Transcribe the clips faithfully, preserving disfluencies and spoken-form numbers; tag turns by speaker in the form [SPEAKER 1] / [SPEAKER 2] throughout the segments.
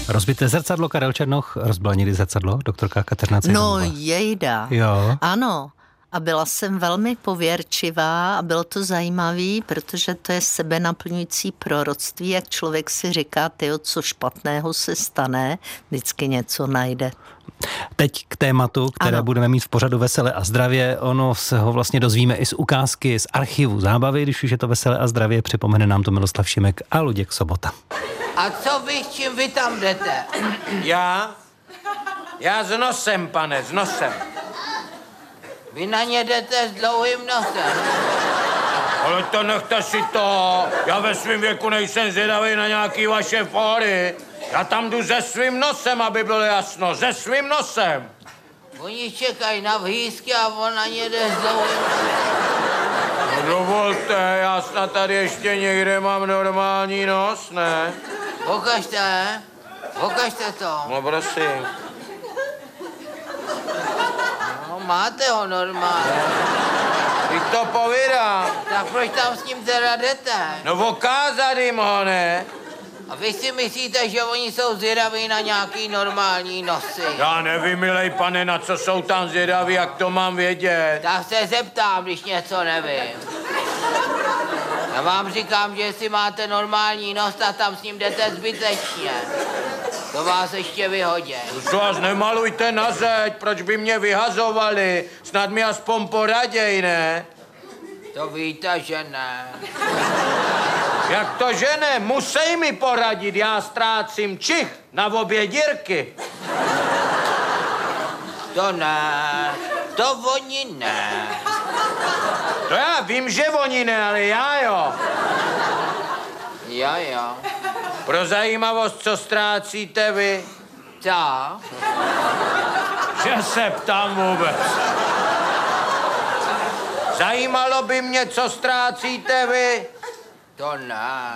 [SPEAKER 1] Rozbité zrcadlo, Karel Černoch. Rozbila někdy zrcadlo, doktorka Kateřina Cejdanová?
[SPEAKER 2] No jejda.
[SPEAKER 1] Jo.
[SPEAKER 2] Ano. A byla jsem velmi pověrčivá a bylo to zajímavý, protože to je sebenaplňující proroctví, jak člověk si říká, tyjo, co špatného se stane, vždycky něco najde.
[SPEAKER 1] Teď k tématu, které ano. budeme mít v pořadu Veselé a zdravě. Ono se ho vlastně dozvíme i z ukázky z archivu zábavy, když už je to Veselé a zdravě, připomene nám to Miloslav Šimek a Luděk Sobota.
[SPEAKER 3] A co vy, s čím vy tam jdete?
[SPEAKER 4] Já? Já s nosem, pane, s nosem.
[SPEAKER 3] Vy na ně jdete s dlouhým nosem.
[SPEAKER 4] Ale to nechte si to. Já ve svém věku nejsem zvědavý na nějaký vaše fóry. Já tam jdu se svým nosem, aby bylo jasno. Se svým nosem.
[SPEAKER 3] Oni čekají na vhýzky a on na ně jde s dlouhým nosem.
[SPEAKER 4] No dovolte, já snad tady ještě někde mám normální nos, ne?
[SPEAKER 3] Pokažte, pokažte to.
[SPEAKER 4] No prosím.
[SPEAKER 3] No, máte ho normálně.
[SPEAKER 4] Teď to povídám.
[SPEAKER 3] Tak proč tam s ním teda jdete?
[SPEAKER 4] No okázat jim ho, ne?
[SPEAKER 3] A vy si myslíte, že oni jsou zvědaví na nějaký normální nosy?
[SPEAKER 4] Já nevím, milej pane, na co jsou tam zvědaví, jak to mám vědět.
[SPEAKER 3] Tak se zeptám, když něco nevím. Já vám říkám, že jestli máte normální nos, tak tam s ním jdete zbytečně. To vás ještě vyhodí.
[SPEAKER 4] Prosím vás, nemalujte na zeď, proč by mě vyhazovali? Snad mi aspoň poraděj, ne?
[SPEAKER 3] To víte, že ne.
[SPEAKER 4] Jak to, že ne? Musej mi poradit, já ztrácím čich na obě dírky.
[SPEAKER 3] To ne, to oni ne.
[SPEAKER 4] To já vím, že oni ne, ale já jo.
[SPEAKER 3] Jo, jo.
[SPEAKER 4] Pro zajímavost, co ztrácíte vy?
[SPEAKER 3] Co?
[SPEAKER 4] Že se ptám vůbec. Zajímalo by mě, co ztrácíte vy?
[SPEAKER 3] To ne.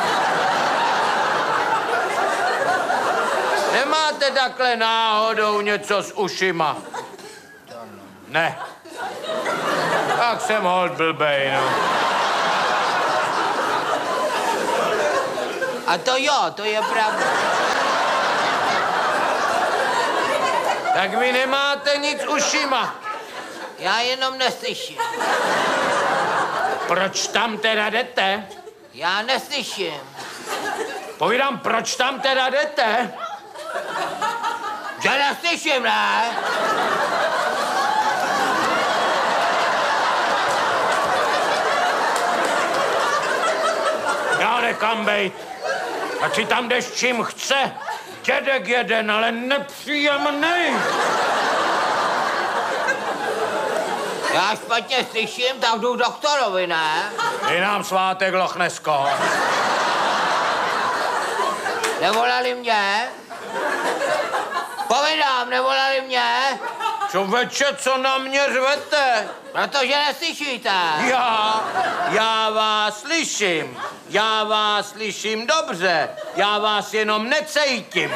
[SPEAKER 4] Nemáte takhle náhodou něco s ušima?
[SPEAKER 3] To ne.
[SPEAKER 4] Ne. Tak jsem holt blbej, no.
[SPEAKER 3] A to jo, to je pravda.
[SPEAKER 4] Tak vy nemáte nic s ušima.
[SPEAKER 3] Já jenom neslyším.
[SPEAKER 4] Proč tam teda jdete?
[SPEAKER 3] Já neslyším.
[SPEAKER 4] Povídám, proč tam teda jdete?
[SPEAKER 3] Že neslyším, ne?
[SPEAKER 4] Já nekam bejt. Ať si tam jdeš čím chce. Dědek jeden, ale nepříjemný.
[SPEAKER 3] Já špatně slyším, tak jdu k doktorovi, ne?
[SPEAKER 4] Dej nám svátek, Lochnesko.
[SPEAKER 3] Nevolali mě? Povídám, nevolali mě?
[SPEAKER 4] Čověče, co na mě řvete?
[SPEAKER 3] Protože neslyšíte.
[SPEAKER 4] Já, já vás slyším. Já vás slyším dobře. Já vás jenom necejtím.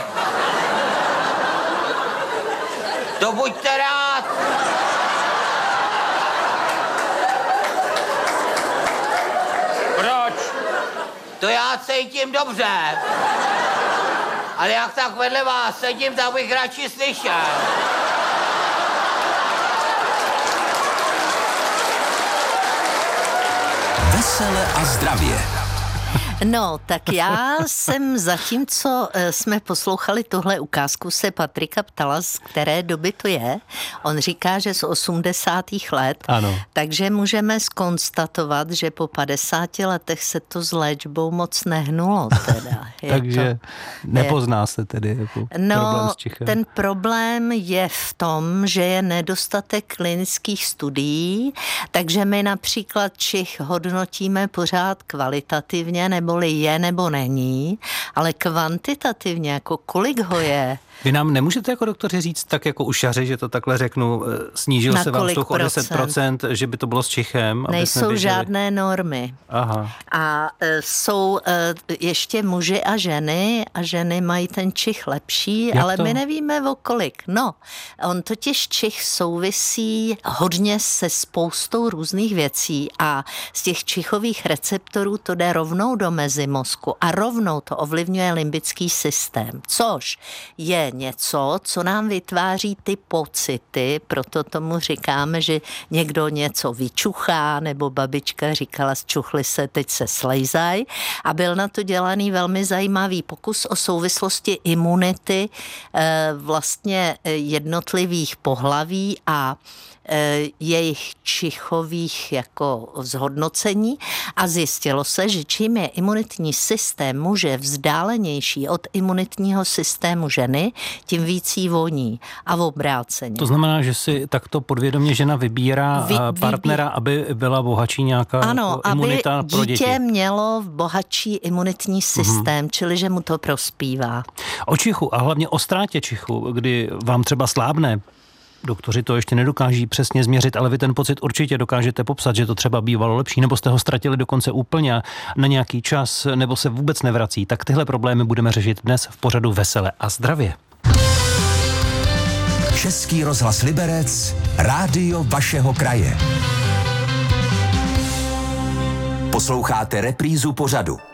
[SPEAKER 3] To buďte rád.
[SPEAKER 4] Proč?
[SPEAKER 3] To já cítím dobře. Ale jak tak vedle vás sedím, tak bych radši slyšel.
[SPEAKER 5] Vesele a zdravě.
[SPEAKER 2] No, tak já jsem zatímco jsme poslouchali tuhle ukázku, se Patrika ptala, z které doby to je. On říká, že z osmdesátých let.
[SPEAKER 1] Ano.
[SPEAKER 2] Takže můžeme zkonstatovat, že po padesáti letech se to s léčbou moc nehnulo. Teda.
[SPEAKER 1] Takže
[SPEAKER 2] to,
[SPEAKER 1] nepozná se tedy jako
[SPEAKER 2] no,
[SPEAKER 1] problém s čichem.
[SPEAKER 2] Ten problém je v tom, že je nedostatek klinických studií, takže my například čich hodnotíme pořád kvalitativně, neboli je nebo není, ale kvantitativně, jako kolik ho je,
[SPEAKER 1] Vy nám nemůžete jako doktoři říct, tak jako u šaři, že to takhle řeknu, snížil
[SPEAKER 2] Na
[SPEAKER 1] se vám
[SPEAKER 2] kolik
[SPEAKER 1] vzduch o deset procent, že by to bylo s čichem?
[SPEAKER 2] Nejsou žádné normy.
[SPEAKER 1] Aha.
[SPEAKER 2] A e, jsou e, ještě muži a ženy a ženy mají ten čich lepší,
[SPEAKER 1] Jak
[SPEAKER 2] ale
[SPEAKER 1] to?
[SPEAKER 2] my nevíme o kolik. No, on totiž čich souvisí hodně se spoustou různých věcí a z těch čichových receptorů to jde rovnou do mezimozku a rovnou to ovlivňuje limbický systém, což je něco, co nám vytváří ty pocity, proto tomu říkáme, že někdo něco vyčuchá, nebo babička říkala, zčuchli se, teď se slejzaj, a byl na to dělaný velmi zajímavý pokus o souvislosti imunity vlastně jednotlivých pohlaví a jejich čichových jako zhodnocení a zjistilo se, že čím je imunitní systém muže vzdálenější od imunitního systému ženy, tím víc jí voní a obráceně.
[SPEAKER 1] To znamená, že si takto podvědomě žena vybírá Vy, partnera, vybí... aby byla bohatší nějaká
[SPEAKER 2] ano,
[SPEAKER 1] imunita
[SPEAKER 2] aby
[SPEAKER 1] pro děti.
[SPEAKER 2] dítě mělo bohatší imunitní systém, mm-hmm. čili že mu to prospívá.
[SPEAKER 1] O čichu a hlavně o ztrátě čichu, kdy vám třeba slábne, doktoři to ještě nedokáží přesně změřit, ale vy ten pocit určitě dokážete popsat, že to třeba bývalo lepší, nebo jste ho ztratili dokonce úplně na nějaký čas, nebo se vůbec nevrací. Tak tyhle problémy budeme řešit dnes v pořadu Vesele a zdravě.
[SPEAKER 5] Český rozhlas Liberec, rádio vašeho kraje. Posloucháte reprízu pořadu.